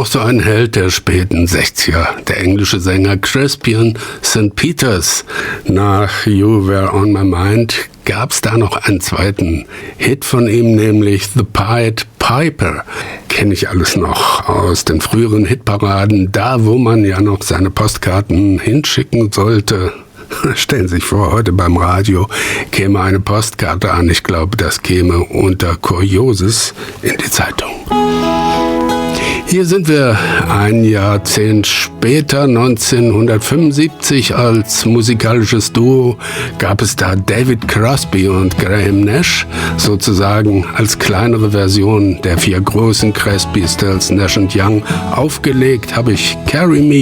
auch so ein Held der späten 60er, der englische Sänger Crispian St. Peters. Nach You Were On My Mind gab es da noch einen zweiten Hit von ihm, nämlich The Pied Piper. Kenne ich alles noch aus den früheren Hitparaden, da wo man ja noch seine Postkarten hinschicken sollte. Stellen Sie sich vor, heute beim Radio käme eine Postkarte an. Ich glaube, das käme unter Kurioses in die Zeitung. Hier sind wir ein Jahrzehnt später, 1975, als musikalisches Duo gab es da David Crosby und Graham Nash, sozusagen als kleinere Version der 4 großen Crosby, Stills, Nash & Young. Aufgelegt habe ich Carry Me.